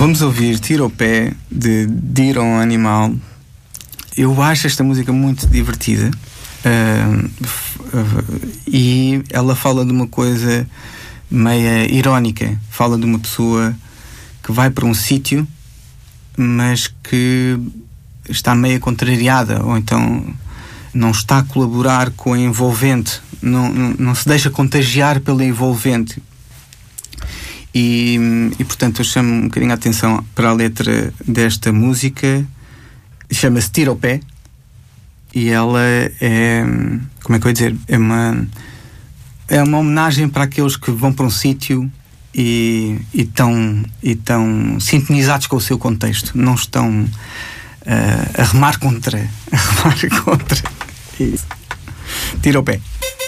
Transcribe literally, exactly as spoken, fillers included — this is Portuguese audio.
Vamos ouvir Tira o Pé, de Diron Animal. Eu acho esta música muito divertida. Uh, uh, e ela fala de uma coisa meia irónica. Fala de uma pessoa que vai para um sítio, mas que está meio contrariada, ou então não está a colaborar com a envolvente, não, não, não se deixa contagiar pela envolvente. E, e portanto eu chamo um bocadinho a atenção para a letra desta música. Chama-se Tira o Pé, e ela é, como é que eu ia dizer, é uma, é uma homenagem para aqueles que vão para um sítio e estão e estão sintonizados com o seu contexto, não estão uh, a remar contra a remar contra isso. Tira o pé.